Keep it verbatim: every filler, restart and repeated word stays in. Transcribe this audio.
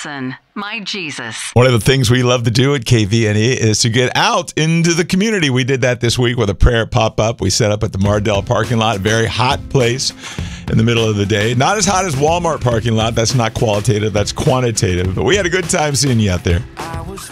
Nelson, my Jesus. One of the things we love to do at K V N E is to get out into the community. We did that this week with a prayer pop-up. We set up at the Mardell parking lot, very hot place in the middle of the day. Not as hot as Walmart parking lot. That's not qualitative, that's quantitative. But we had a good time seeing you out there.